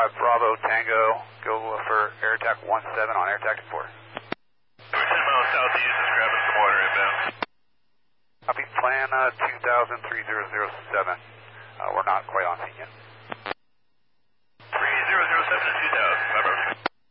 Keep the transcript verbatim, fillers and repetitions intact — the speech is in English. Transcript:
five Bravo Tango, go for air tac one seven on air tactic four. We're ten miles southeast, just grabbing some water inbound. Copy, plan uh, two thousand three zero zero seven.